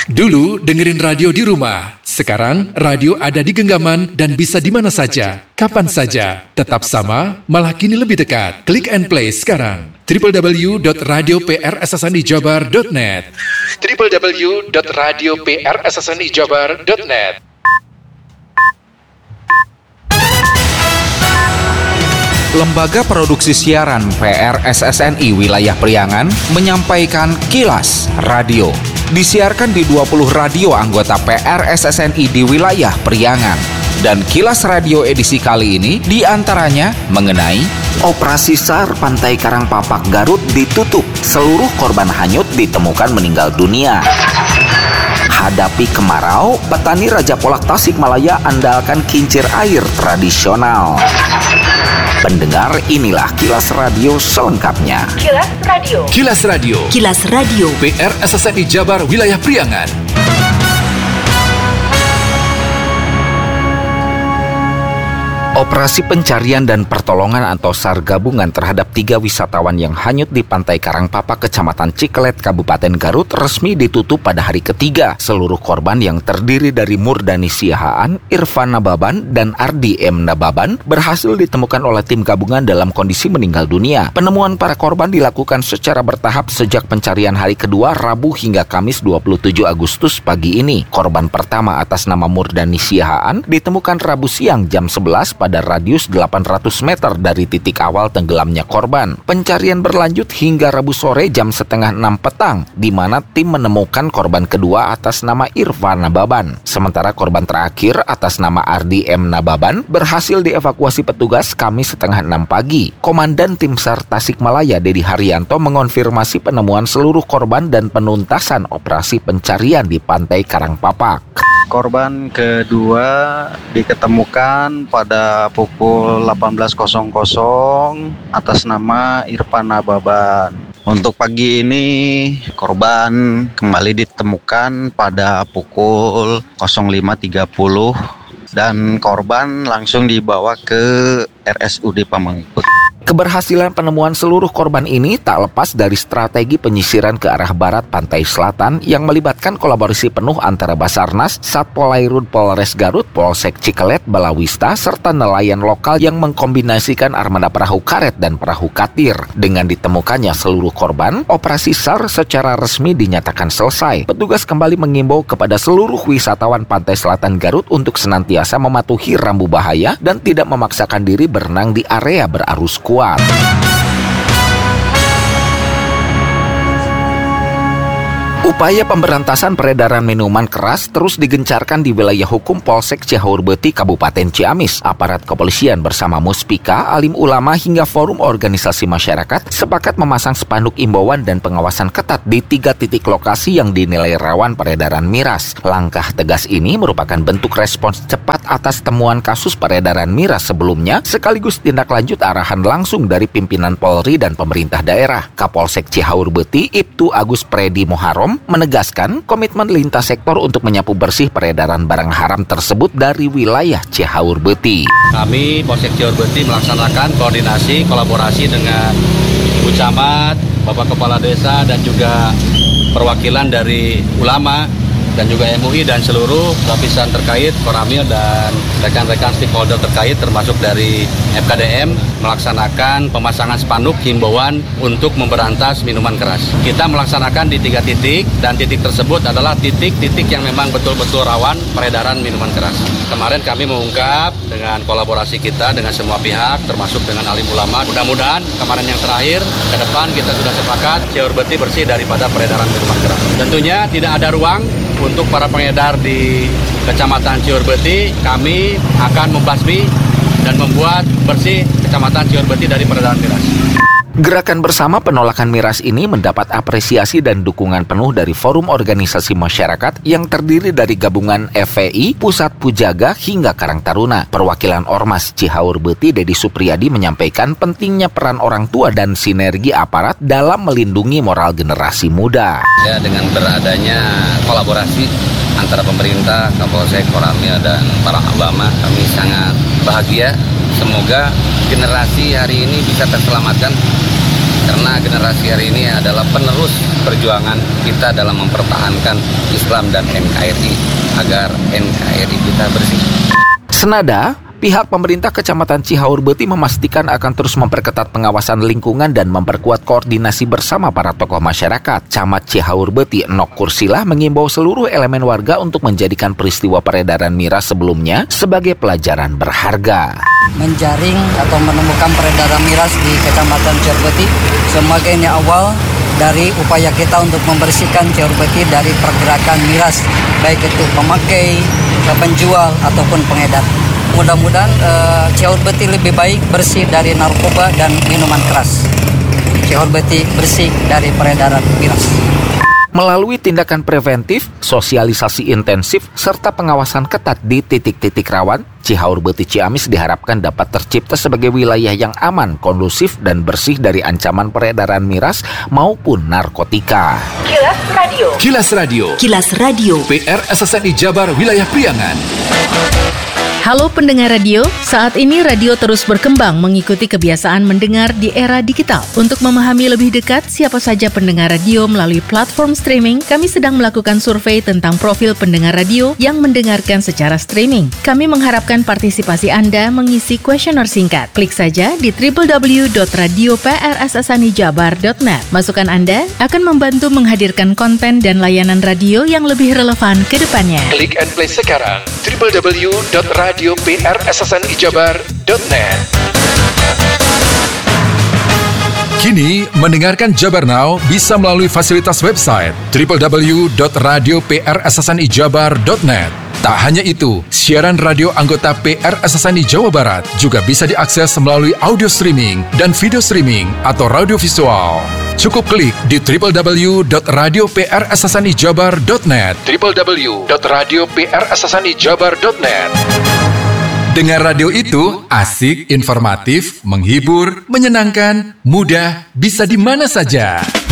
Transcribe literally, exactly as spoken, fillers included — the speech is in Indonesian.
Dulu dengerin radio di rumah, sekarang radio ada di genggaman dan bisa di mana saja, kapan saja. Tetap sama, malah kini lebih dekat. Klik and play sekarang. w w w dot radio p r s s n i jabar dot net w w w dot radio p r s s n i jabar dot net. Lembaga Produksi Siaran P R S S N I Wilayah Priangan menyampaikan Kilas Radio. Disiarkan di dua puluh radio anggota P R S S N I di wilayah Priangan. Dan Kilas Radio edisi kali ini diantaranya mengenai Operasi SAR Pantai Karangpapak Garut ditutup, seluruh korban hanyut ditemukan meninggal dunia. Hadapi kemarau, petani Raja Polak Tasikmalaya andalkan kincir air tradisional. Pendengar, inilah Kilas Radio selengkapnya. Kilas Radio. Kilas Radio. Kilas Radio. P R S S N I Jabar Wilayah Priangan. Operasi pencarian dan pertolongan atau SAR gabungan terhadap tiga wisatawan yang hanyut di Pantai Karangpapak, Kecamatan Cikelet, Kabupaten Garut resmi ditutup pada hari ketiga. Seluruh korban yang terdiri dari Murdani Siahaan, Irfan Nababan, dan Ardi M. Nababan berhasil ditemukan oleh tim gabungan dalam kondisi meninggal dunia. Penemuan para korban dilakukan secara bertahap sejak pencarian hari kedua Rabu hingga Kamis dua puluh tujuh Agustus pagi ini. Korban pertama atas nama Murdani Siahaan ditemukan Rabu siang jam sebelas pada radius delapan ratus meter dari titik awal tenggelamnya korban. Pencarian berlanjut hingga Rabu sore jam setengah enam petang, di mana tim menemukan korban kedua atas nama Irfan Nababan. Sementara korban terakhir atas nama Ardi M. Nababan berhasil dievakuasi petugas Kamis setengah enam pagi. Komandan Tim SAR Tasikmalaya Dedi Haryanto mengonfirmasi penemuan seluruh korban dan penuntasan operasi pencarian di Pantai Karangpapak. Korban kedua diketemukan pada pukul delapan belas atas nama Irfan Nababan. Untuk pagi ini korban kembali ditemukan pada pukul lima tiga puluh dan korban langsung dibawa ke R S U D Pamengpeuk. Keberhasilan penemuan seluruh korban ini tak lepas dari strategi penyisiran ke arah barat pantai selatan yang melibatkan kolaborasi penuh antara Basarnas, Satpol Airut Polres Garut, Polsek Cikelet, Balawista, serta nelayan lokal yang mengkombinasikan armada perahu karet dan perahu katir. Dengan ditemukannya seluruh korban, operasi SAR secara resmi dinyatakan selesai. Petugas kembali mengimbau kepada seluruh wisatawan pantai selatan Garut untuk senantiasa mematuhi rambu bahaya dan tidak memaksakan diri berenang di area berarus kuat. Upaya pemberantasan peredaran minuman keras terus digencarkan di wilayah hukum Polsek Cihaur-Beuti, Kabupaten Ciamis. Aparat kepolisian bersama Muspika, alim ulama hingga forum organisasi masyarakat sepakat memasang spanduk imbauan dan pengawasan ketat di tiga titik lokasi yang dinilai rawan peredaran miras. Langkah tegas ini merupakan bentuk respons cepat atas temuan kasus peredaran miras sebelumnya, sekaligus tindak lanjut arahan langsung dari pimpinan Polri dan pemerintah daerah. Kapolsek Cihaur-Beuti, Ibtu Agus Predi Moharom, menegaskan komitmen lintas sektor untuk menyapu bersih peredaran barang haram tersebut dari wilayah Cihaur-Beuti. Kami Polsek Cihaur-Beuti melaksanakan koordinasi kolaborasi dengan Ibu Camat, Bapak Kepala Desa, dan juga perwakilan dari ulama dan juga M U I dan seluruh lapisan terkait, Koramil dan rekan-rekan stakeholder terkait termasuk dari F K D M melaksanakan pemasangan spanduk himbauan untuk memberantas minuman keras. Kita melaksanakan di tiga titik dan titik tersebut adalah titik-titik yang memang betul-betul rawan peredaran minuman keras. Kemarin kami mengungkap dengan kolaborasi kita dengan semua pihak termasuk dengan alim ulama. Mudah-mudahan kemarin yang terakhir ke depan kita sudah sepakat Cihaur-Beuti bersih daripada peredaran minuman keras. Tentunya tidak ada ruang untuk para pengedar di Kecamatan Cihaur-Beuti. Kami akan membasmi dan membuat bersih Kecamatan Cihaur-Beuti dari peredaran miras. Gerakan bersama penolakan miras ini mendapat apresiasi dan dukungan penuh dari forum organisasi masyarakat yang terdiri dari gabungan F V I, Pusat Pujaga, hingga Karang Taruna. Perwakilan Ormas Cihaur-Beuti Dedi Supriyadi menyampaikan pentingnya peran orang tua dan sinergi aparat dalam melindungi moral generasi muda. Ya, dengan beradanya kolaborasi antara pemerintah, Kapolsek, Koramil, dan para ulama, kami sangat bahagia. Semoga generasi hari ini bisa terselamatkan Karena generasi hari ini adalah penerus perjuangan kita dalam mempertahankan Islam dan N K R I agar N K R I kita bersih. Senada, pihak pemerintah Kecamatan Cihaurbeuti memastikan akan terus memperketat pengawasan lingkungan dan memperkuat koordinasi bersama para tokoh masyarakat. Camat Cihaurbeuti Nok Kursilah mengimbau seluruh elemen warga untuk menjadikan peristiwa peredaran miras sebelumnya sebagai pelajaran berharga. Menjaring atau menemukan peredaran miras di Kecamatan Cihaurbeuti sebagai ini awal dari upaya kita untuk membersihkan Cihaurbeuti dari pergerakan miras, baik itu pemakai, penjual ataupun pengedar. Mudah-mudahan uh, Cihaurbeuti lebih baik, bersih dari narkoba dan minuman keras. Cihaurbeuti bersih dari peredaran miras. Melalui tindakan preventif, sosialisasi intensif, serta pengawasan ketat di titik-titik rawan, Cihaurbeuti Ciamis diharapkan dapat tercipta sebagai wilayah yang aman, kondusif, dan bersih dari ancaman peredaran miras maupun narkotika. Kilas Radio. Kilas Radio. Kilas Radio. P R S S N I Jabar Wilayah Priangan. Halo pendengar radio, saat ini radio terus berkembang mengikuti kebiasaan mendengar di era digital. Untuk memahami lebih dekat siapa saja pendengar radio melalui platform streaming, kami sedang melakukan survei tentang profil pendengar radio yang mendengarkan secara streaming. Kami mengharapkan partisipasi Anda mengisi kuesioner singkat. Klik saja di w w w dot radio p r s s n i jabar dot net. Masukan Anda akan membantu menghadirkan konten dan layanan radio yang lebih relevan ke depannya. Klik and play sekarang w w w dot radio p r s s n i jabar dot net. Kini, mendengarkan Jabar Now bisa melalui fasilitas website w w w dot radio p r s s n i jabar dot net. Tak hanya itu, siaran radio anggota P R S S N I Jawa Barat juga bisa diakses melalui audio streaming dan video streaming atau radio visual. Cukup klik di w w w dot radio p r s s n i jabar dot net, w w w dot radio p r s s n i jabar dot net. Dengar radio itu asik, informatif, menghibur, menyenangkan, mudah, bisa di mana saja.